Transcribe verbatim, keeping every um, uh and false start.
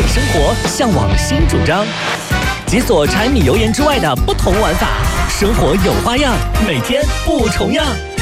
生活向往新主张，解锁柴米油盐之外的不同玩法，生活有花样，每天不重样。